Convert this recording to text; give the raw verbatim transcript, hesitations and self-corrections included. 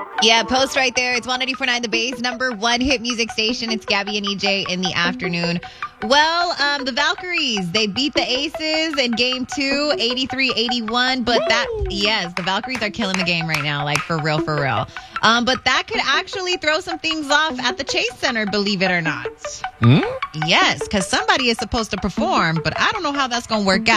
Yeah, post right there. It's one eighty-four point nine The Base, number one hit music station. It's Gabby and E J in the afternoon. Well, um, the Valkyries, they beat the Aces in game two, eighty-three eighty-one. But that, yes, the Valkyries are killing the game right now, like for real, for real. Um, but that could actually throw some things off at the Chase Center, believe it or not. Mm? Yes, because somebody is supposed to perform, but I don't know how that's going to work out.